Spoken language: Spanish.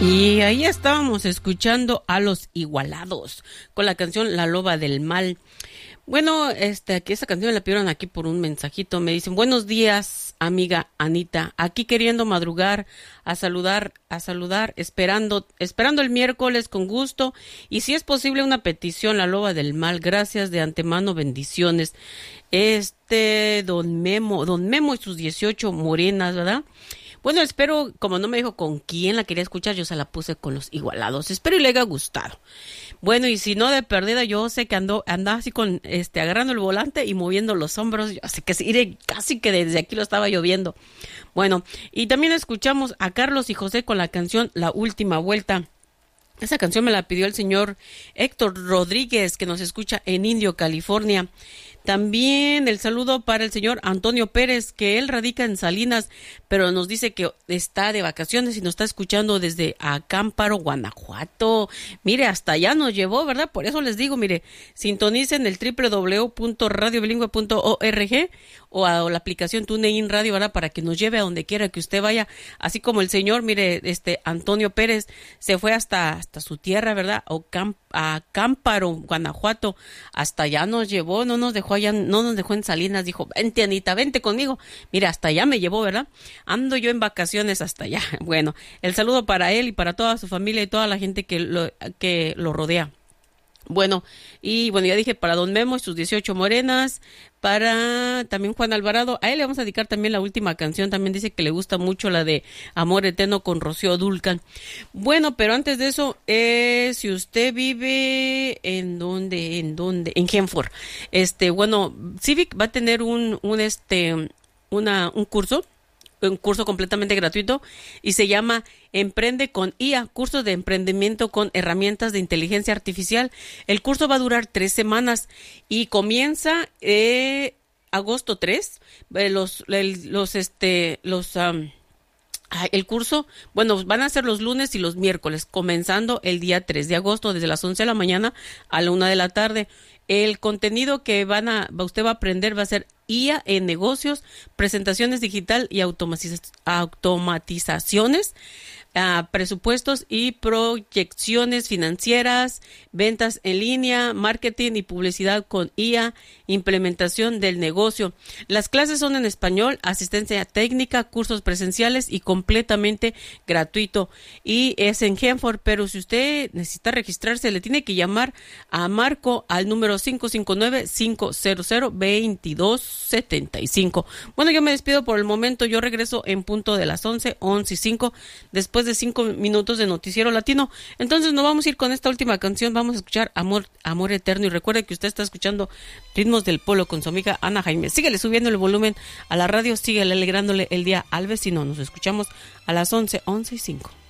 Y ahí estábamos escuchando a Los Igualados con la canción La Loba del Mal. Bueno, aquí esta canción me la pidieron aquí por un mensajito. Me dicen, buenos días, amiga Anita. Aquí queriendo madrugar a saludar, esperando el miércoles con gusto. Y si es posible una petición, La Loba del Mal. Gracias de antemano, bendiciones. Don Memo y sus 18 morenas, ¿verdad? Bueno, espero, como no me dijo con quién la quería escuchar, yo se la puse con Los Igualados. Espero y le haya gustado. Bueno, y si no, de perdida, yo sé que anda así con, agarrando el volante y moviendo los hombros. Yo sé que sí, casi que desde aquí lo estaba lloviendo. Bueno, y también escuchamos a Carlos y José con la canción La Última Vuelta. Esa canción me la pidió el señor Héctor Rodríguez, que nos escucha en Indio, California. También el saludo para el señor Antonio Pérez, que él radica en Salinas, pero nos dice que está de vacaciones y nos está escuchando desde Acámparo, Guanajuato. Mire, hasta allá nos llevó, ¿verdad? Por eso les digo, mire, sintonicen el www.radiobilingüe.org o la aplicación TuneIn Radio, ¿verdad? Para que nos lleve a donde quiera que usted vaya. Así como el señor, mire, Antonio Pérez se fue hasta su tierra, ¿verdad? A Acámparo, Guanajuato. Hasta allá nos llevó, no nos dejó en Salinas. Dijo, vente, Anita, vente conmigo. Mira, hasta allá me llevó, ¿verdad? Ando yo en vacaciones hasta allá. Bueno, el saludo para él y para toda su familia y toda la gente que lo rodea. Bueno, ya dije para Don Memo y sus 18 morenas, para también Juan Alvarado, a él le vamos a dedicar también la última canción, también dice que le gusta mucho la de Amor Eterno con Rocío Dúrcal. Bueno, pero antes de eso, si usted vive en Hanford, Civic va a tener un curso completamente gratuito y se llama Emprende con IA, curso de emprendimiento con herramientas de inteligencia artificial. El curso va a durar 3 semanas y comienza agosto 3. El curso, van a ser los lunes y los miércoles, comenzando el día 3 de agosto, desde las 11 de la mañana a la 1 de la tarde. El contenido que usted va a aprender va a ser IA en negocios, presentaciones digital y automatizaciones, presupuestos y proyecciones financieras, ventas en línea, marketing y publicidad con IA, implementación del negocio. Las clases son en español, asistencia técnica, cursos presenciales y completamente gratuito. Y es en Hanford, pero si usted necesita registrarse, le tiene que llamar a Marco al número 559-500-2275. Bueno, yo me despido por el momento. Yo regreso en punto de las 11:05, después de 5 minutos de Noticiero Latino. Entonces nos vamos a ir con esta última canción. Vamos a escuchar Amor Eterno. Y recuerde que usted está escuchando Ritmos del Polo con su amiga Ana Jaime. Síguele subiendo el volumen a la radio, síguele alegrándole el día al vecino. Nos escuchamos a las 11:05.